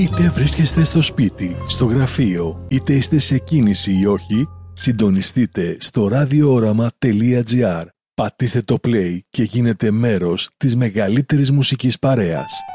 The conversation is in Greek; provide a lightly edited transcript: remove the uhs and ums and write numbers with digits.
Είτε βρίσκεστε στο σπίτι, στο γραφείο, είτε είστε σε κίνηση ή όχι, συντονιστείτε στο radiooramaa.gr. Πατήστε το play και γίνετε μέρος της μεγαλύτερης μουσικής παρέας.